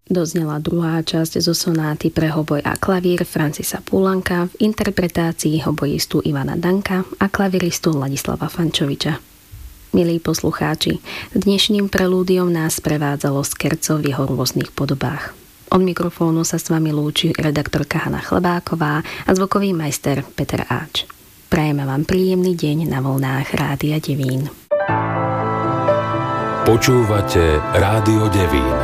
Doznela druhá časť zo sonáty pre hoboj a klavír Francisa Poulenca v interpretácii hobojistu Ivana Danka a klaviristu Ladislava Fančoviča. Milí poslucháči, dnešným prelúdiom nás prevádzalo skerco v jeho rôznych podobách. Od mikrofónu sa s vami lúči redaktorka Hana Chlebáková a zvukový majster Peter Áč. Prajeme vám príjemný deň na vlnách Rádia Devín. Počúvate Rádio Devín.